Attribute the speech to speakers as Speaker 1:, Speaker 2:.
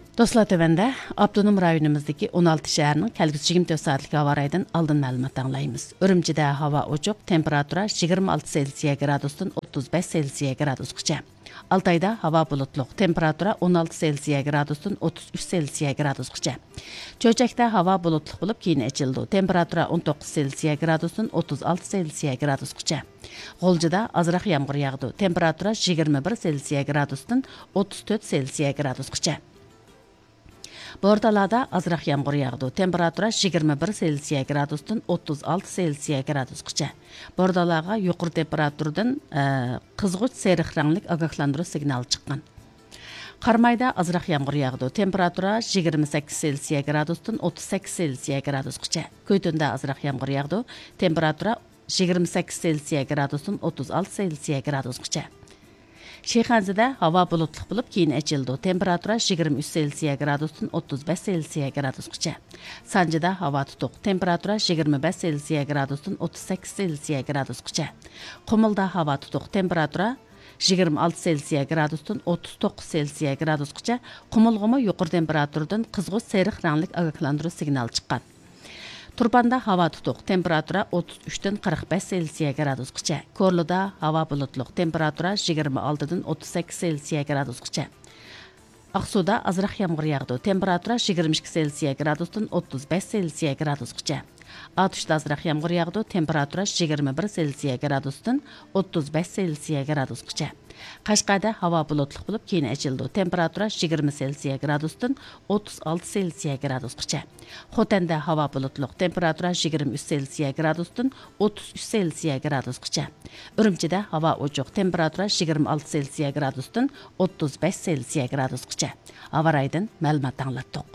Speaker 1: Dostlar tövəndə Abdunum rayonumuzdaki 16 şəhərinin kəlgüsü 24 saatlik hava rayından aldın məlumat anlayımız. Ürümçidə hava uçuq, temperatura 26 Selsiya gradusdan 35 Selsiya gradusqacha. Altayda hava bulutluq, temperatura 16 Selsiya gradusdan 33 Selsiya gradusqacha. Çöçəkdə hava bulutluq olub keyin açıldı. Temperatura 19 Selsiya gradusdan 36 Selsiya gradusqacha. G'oljida azroq yağmur yağdı. Temperatura 21 Selsiya gradusdan 34 Selsiya gradusqacha. Bordalarda azroq yağmur yağdı. Temperatura 21 Selsiya gradusdan 36 Selsiya gradusqacha. Bordalarga yuqori temperaturdan qizg'uch seriq ranglik ogohlantiruv signali chiqqan. Qarmayda azroq yağmur yağdı. Temperatura 28 Selsiya gradusdan 38 Selsiya gradusqacha. Ko'ytunda azroq yağmur yağdı. Temperatura 28 Selsiya gradusdan 36 Selsiya gradusqacha. Şeyxanzada hava bulutluq bo'lib keyin açıldı. Temperatura 23 Selsiya gradusdan 35 Selsiya gradusqacha. Sanjida hava tutuq. Temperatura 25 Selsiya gradusdan 38 Selsiya gradusqacha. Qumulda hava tutuq. Temperatura 26 Selsiya gradusdan 39 Selsiya gradusqacha. Qumulg'imi yuqori temperaturdan qizg'uch seriq ranglik ogohlantiruv signali chiqqan. Turbanda hava tutuq. Temperatura 33 dan 45 Selsiya gradusqacha. Korluda hava bulutluq. Temperatura 26 dan 38 Selsiya gradusqacha. Aqsuda azroq yağmur yağdı. Temperatura 22 Selsiya gradusdan 35 Selsiya gradusqacha. Atuşda azroq yağmur yağdı. Temperatura 21 Selsiya gradusdan 35 Selsiya gradusqacha. Qashqarda hava bulutluq bo'lib keyin açıldı. Temperatura 20 Selsiya gradusdan 36 Selsiya gradusqacha. Xotanda hava bulutluq. Temperatura 23 Selsiya gradusdan 33 Selsiya gradusqacha. Ürümchida hava uçuq. Temperatura 26 Selsiya gradusdan 35 Selsiya gradusqacha. Hava raydan ma'lumot anglatdik.